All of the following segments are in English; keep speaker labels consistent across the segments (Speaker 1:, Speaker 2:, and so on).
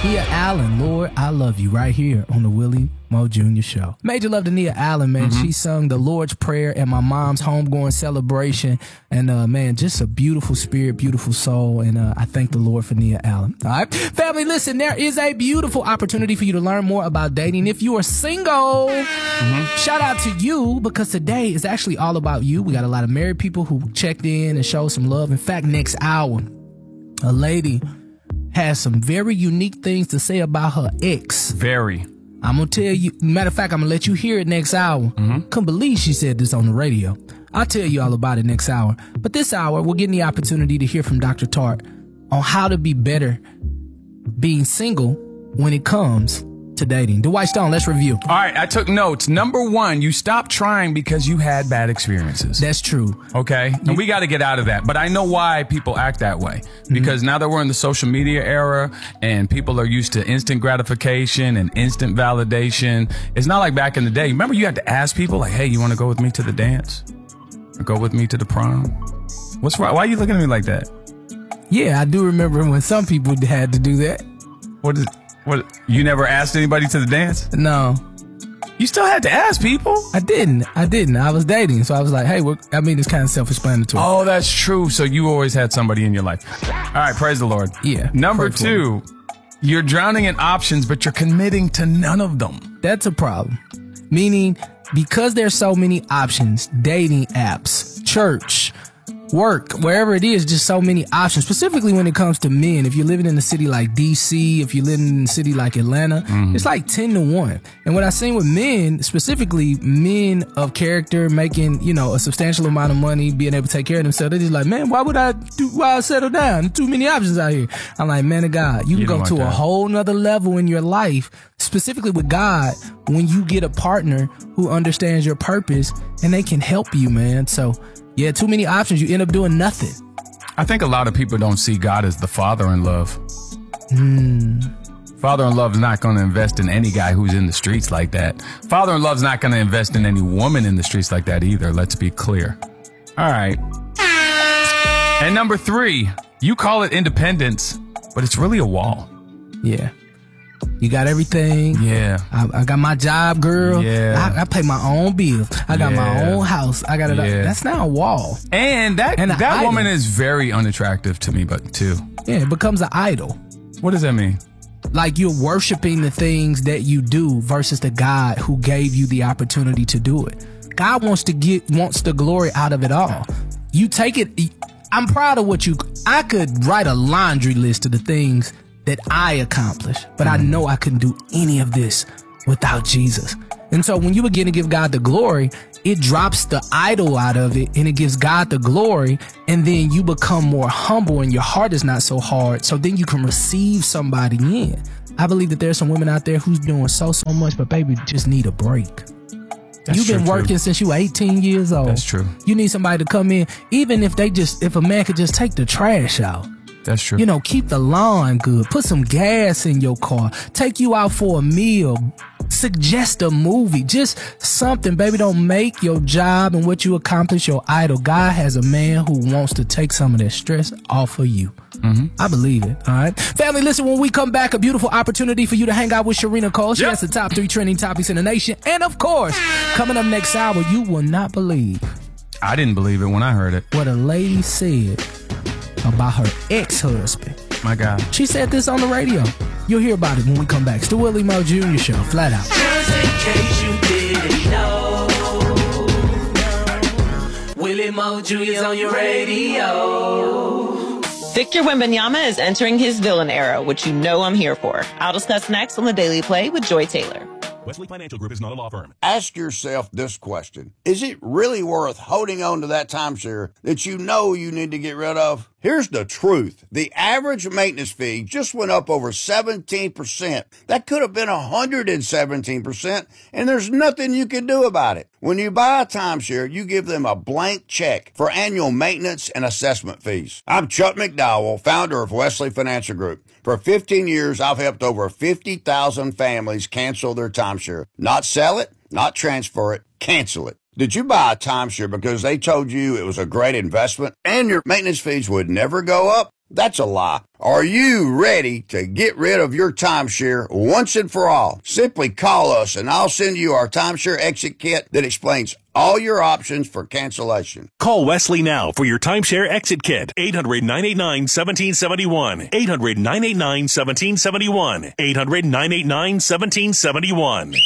Speaker 1: Nia Allen, Lord, I Love You, right here on the Willie Mo Jr. Show. Major love to Nia Allen, man. She sung the Lord's Prayer at my mom's homegoing celebration. And, man, just a beautiful spirit, beautiful soul. And I thank the Lord for Nia Allen. All right. Family, listen, there is a beautiful opportunity for you to learn more about dating. If you are single, shout out to you, because today is actually all about you. We got a lot of married people who checked in and showed some love. In fact, next hour, a lady has some very unique things to say about her ex.
Speaker 2: Very.
Speaker 1: I'm going to tell you, matter of fact, I'm going to let you hear it next hour. Couldn't believe she said this on the radio. I'll tell you all about it next hour. But this hour, we're getting the opportunity to hear from Dr. Tart on how to be better being single when it comes to dating. Dwight Stone, let's review.
Speaker 2: All right, I took notes. Number one, you stopped trying because you had bad experiences.
Speaker 1: That's true.
Speaker 2: Okay? And we got to get out of that. But I know why people act that way. Because now that we're in the social media era and people are used to instant gratification and instant validation, it's not like back in the day. Remember, you had to ask people, like, hey, you want to go with me to the dance? Or go with me to the prom? What's wrong? Why are you looking at me like that?
Speaker 1: Yeah, I do remember when some people had to do that.
Speaker 2: What? You never asked anybody to the dance?
Speaker 1: No.
Speaker 2: You still had to ask people?
Speaker 1: I didn't. I was dating, so I was like, hey, it's kind of self-explanatory.
Speaker 2: Oh, that's true. So you always had somebody in your life. All right, praise the Lord.
Speaker 1: Yeah.
Speaker 2: Number two, you're drowning in options, but you're committing to none of them.
Speaker 1: That's a problem. Meaning, because there's so many options, dating apps, church, work, wherever it is, just so many options, specifically when it comes to men. If you're living in a city like DC, if you're living in a city like Atlanta, it's like 10-1. And what I've seen with men, specifically men of character, making, a substantial amount of money, being able to take care of themselves, they're just like, man, why I settle down? There's too many options out here. I'm like, man of God, you can go to a whole nother level in your life, specifically with God, when you get a partner who understands your purpose and they can help you, man. So yeah, too many options. You end up doing nothing.
Speaker 2: I think a lot of people don't see God as the father in love. Father in love is not going to invest in any guy who's in the streets like that. Father in love is not going to invest in any woman in the streets like that either. Let's be clear. All right. And number three, you call it independence, but it's really a wall.
Speaker 1: Yeah. You got everything.
Speaker 2: Yeah.
Speaker 1: I got my job, girl.
Speaker 2: Yeah.
Speaker 1: I pay my own bills. I got my own house. I got it.
Speaker 2: Yeah.
Speaker 1: That's not a wall.
Speaker 2: And that woman is very unattractive to me, but too.
Speaker 1: Yeah, it becomes an idol.
Speaker 2: What does that mean?
Speaker 1: Like you're worshiping the things that you do versus the God who gave you the opportunity to do it. God wants the glory out of it all. You take it. I'm proud of I could write a laundry list of the things that I accomplished, but I know I couldn't do any of this without Jesus. And so when you begin to give God the glory, it drops the idol out of it and it gives God the glory. And then you become more humble and your heart is not so hard. So then you can receive somebody in. I believe that there's some women out there who's doing so much, but baby, just need a break. You've been working since you were 18 years old.
Speaker 2: That's true.
Speaker 1: You need somebody to come in, even if a man could just take the trash out.
Speaker 2: That's true.
Speaker 1: Keep the lawn good. Put some gas in your car. Take you out for a meal. Suggest a movie. Just something, baby. Don't make your job and what you accomplish your idol. God has a man who wants to take some of that stress off of you. I believe it. All right. Family, listen, when we come back, a beautiful opportunity for you to hang out with Sharina Cole. She has the top 3 trending topics in the nation. And of course, coming up next hour, you will not believe.
Speaker 2: I didn't believe it when I heard it.
Speaker 1: What a lady said about her ex-husband.
Speaker 2: My God.
Speaker 1: She said this on the radio. You'll hear about it when we come back. It's the Willie Mo Jr. Show, flat out.
Speaker 3: Just in case you didn't know, Willie Mo Jr.'s on your radio.
Speaker 4: Victor Wembanyama is entering his villain era, which I'm here for. I'll discuss next on The Daily Play with Joy Taylor.
Speaker 5: Wesley Financial Group is not a law firm.
Speaker 6: Ask yourself this question. Is it really worth holding on to that timeshare that you know you need to get rid of? Here's the truth. The average maintenance fee just went up over 17%. That could have been 117%, and there's nothing you can do about it. When you buy a timeshare, you give them a blank check for annual maintenance and assessment fees. I'm Chuck McDowell, founder of Wesley Financial Group. For 15 years, I've helped over 50,000 families cancel their timeshare. Not sell it, not transfer it, cancel it. Did you buy a timeshare because they told you it was a great investment and your maintenance fees would never go up? That's a lie. Are you ready to get rid of your timeshare once and for all? Simply call us and I'll send you our timeshare exit kit that explains all your options for cancellation.
Speaker 5: Call Wesley now for your timeshare exit kit. 800-989-1771. 800-989-1771. 800-989-1771.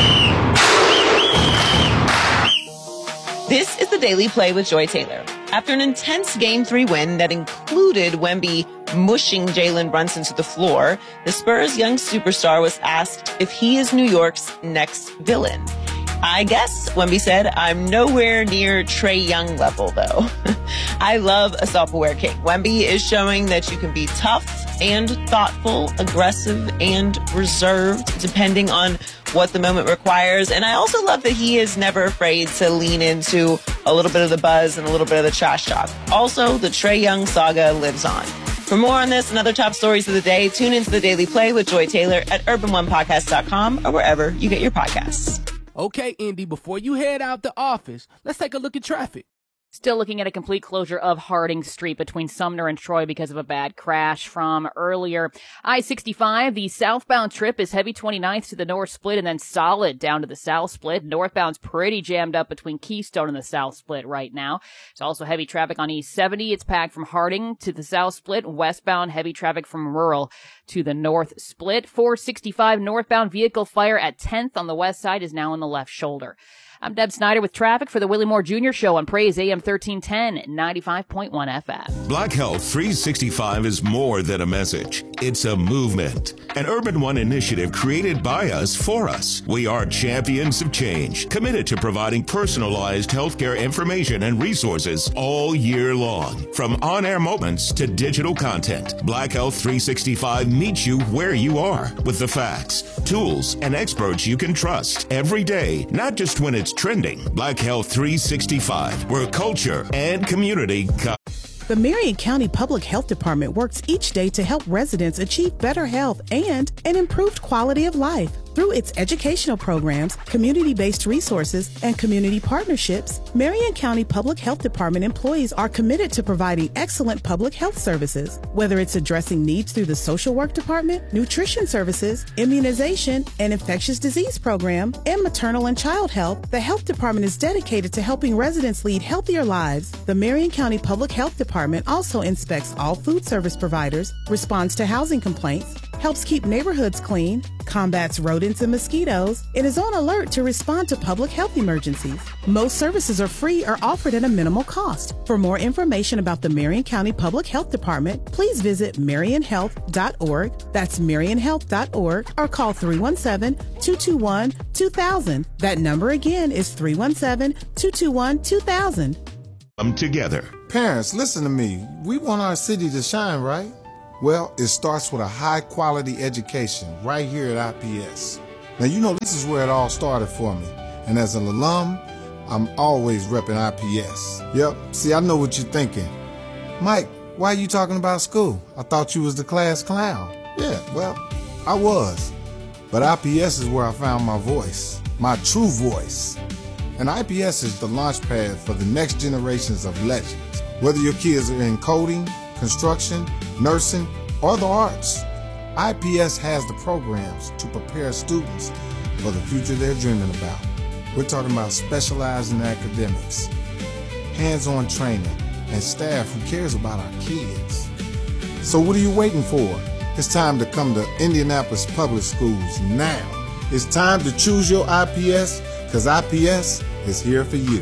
Speaker 4: This is the Daily Play with Joy Taylor. After an intense Game 3 win that included Wemby mushing Jalen Brunson to the floor, the Spurs' young superstar was asked if he is New York's next villain. I guess, Wemby said, I'm nowhere near Trae Young level, though. I love a self-aware king. Wemby is showing that you can be tough and thoughtful, aggressive and reserved, depending on what the moment requires. And I also love that he is never afraid to lean into a little bit of the buzz and a little bit of the trash talk. Also, the Trae Young saga lives on. For more on this and other top stories of the day, tune into the Daily Play with Joy Taylor at urbanonepodcast.com or wherever you get your podcasts.
Speaker 1: Okay, Indy, before you head out the office, let's take a look at traffic.
Speaker 7: Still looking at a complete closure of Harding Street between Sumner and Troy because of a bad crash from earlier. I-65, the southbound trip is heavy 29th to the north split and then solid down to the south split. Northbound's pretty jammed up between Keystone and the south split right now. There's also heavy traffic on E70. It's packed from Harding to the south split. Westbound, heavy traffic from Rural to the north split. 465 northbound vehicle fire at 10th on the west side is now on the left shoulder. I'm Deb Snyder with traffic for the Willie Moore Jr. Show on Praise AM 1310, 95.1 FM.
Speaker 8: Black Health 365 is more than a message. It's a movement. An Urban One initiative created by us for us. We are champions of change, committed to providing personalized healthcare information and resources all year long. From on-air moments to digital content, Black Health 365 meets you where you are with the facts, tools, and experts you can trust every day, not just when it's trending. Black Health 365, where culture and community come.
Speaker 9: The Marion County Public Health Department works each day to help residents achieve better health and an improved quality of life. Through its educational programs, community-based resources, and community partnerships, Marion County Public Health Department employees are committed to providing excellent public health services. Whether it's addressing needs through the social work department, nutrition services, immunization, and infectious disease program, and maternal and child health, the health department is dedicated to helping residents lead healthier lives. The Marion County Public Health Department also inspects all food service providers, responds to housing complaints, helps keep neighborhoods clean, combats rodents and mosquitoes, and is on alert to respond to public health emergencies. Most services are free or offered at a minimal cost. For more information about the Marion County Public Health Department, please visit marionhealth.org. That's marionhealth.org, or call 317-221-2000. That number again is 317-221-2000.
Speaker 8: Come together.
Speaker 10: Parents, listen to me. We want our city to shine, right? Well, it starts with a high-quality education right here at IPS. Now, you know this is where it all started for me. And as an alum, I'm always repping IPS. Yep, see, I know what you're thinking. Mike, why are you talking about school? I thought you was the class clown. Yeah, well, I was. But IPS is where I found my voice, my true voice. And IPS is the launch pad for the next generations of legends. Whether your kids are in coding, construction, nursing, or the arts, IPS has the programs to prepare students for the future they're dreaming about. We're talking about specialized in academics, hands-on training, and staff who cares about our kids. So what are you waiting for? It's time to come to Indianapolis Public Schools now. It's time to choose your IPS, because IPS is here for you.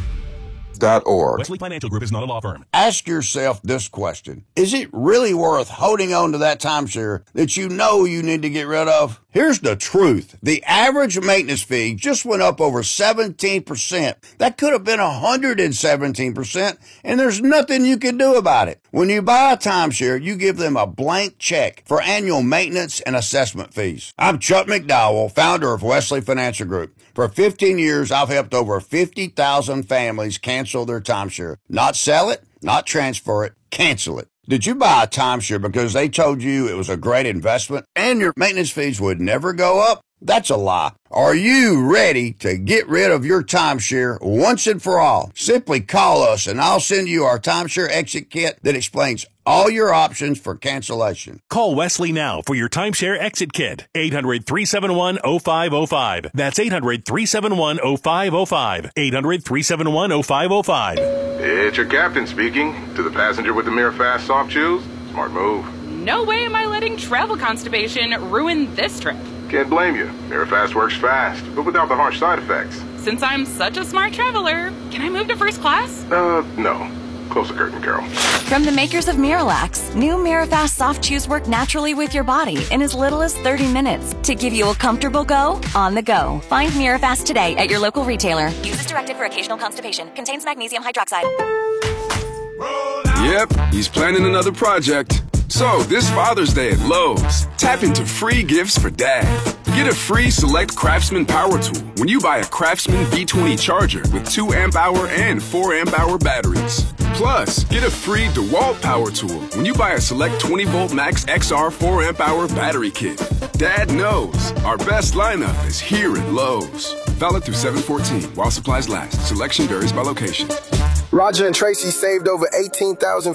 Speaker 5: Wesley Financial Group is not a law firm.
Speaker 6: Ask yourself this question. Is it really worth holding on to that timeshare that you know you need to get rid of? Here's the truth. The average maintenance fee just went up over 17%. That could have been 117%, and there's nothing you can do about it. When you buy a timeshare, you give them a blank check for annual maintenance and assessment fees. I'm Chuck McDowell, founder of Wesley Financial Group. For 15 years, I've helped over 50,000 families cancel their timeshare. Not sell it, not transfer it, cancel it. Did you buy a timeshare because they told you it was a great investment and your maintenance fees would never go up? That's a lie. Are you ready to get rid of your timeshare once and for all? Simply call us and I'll send you our timeshare exit kit that explains all your options for cancellation.
Speaker 11: Call Wesley now for your timeshare exit kit. 800-371-0505. That's 800-371-0505. 800-371-0505.
Speaker 5: It's your captain speaking. To the passenger with the Mirror Fast soft chews, smart move.
Speaker 12: No way am I letting travel constipation ruin this trip.
Speaker 5: Can't blame you. Mirror Fast works fast, but without the harsh side effects.
Speaker 12: Since I'm such a smart traveler, can I move to first class?
Speaker 5: No. Close the curtain, Carol.
Speaker 13: From the makers of Miralax, new Mirafast soft chews work naturally with your body in as little as 30 minutes to give you a comfortable go on the go. Find Mirafast today at your local retailer. Use as directed for occasional constipation. Contains magnesium hydroxide.
Speaker 14: Yep, he's planning another project. So, this Father's Day at Lowe's, tap into free gifts for Dad. Get a free Select Craftsman power tool when you buy a Craftsman V20 charger with 2 amp-hour and 4 amp-hour batteries. Plus, get a free DeWalt power tool when you buy a Select 20-volt Max XR 4 amp-hour battery kit. Dad knows our best lineup is here at Lowe's. Valid through 7/14 while supplies last. Selection varies by location.
Speaker 15: Roger and Tracy saved over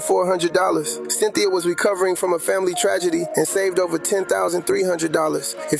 Speaker 15: $18,400. Cynthia was recovering from a family tragedy and saved over $10,300.